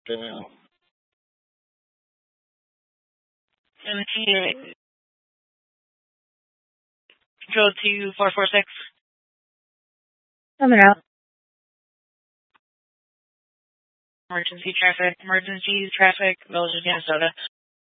17, Control 2446. Coming out. Emergency traffic, Village of Minnesota.